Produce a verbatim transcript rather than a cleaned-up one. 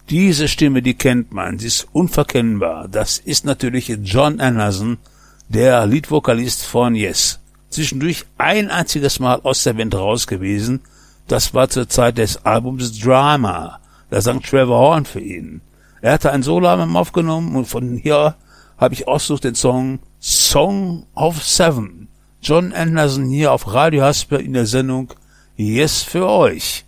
Diese Stimme, die kennt man, sie ist unverkennbar. Das ist natürlich Jon Anderson, der Leadvokalist von Yes. Zwischendurch ein einziges Mal aus der Band raus gewesen. Das war zur Zeit des Albums Drama. Da sang Trevor Horn für ihn. Er hatte ein Soloalbum aufgenommen und von hier habe ich ausgesucht den Song Song of Seven. Jon Anderson hier auf Radio Hasper in der Sendung Yes für euch.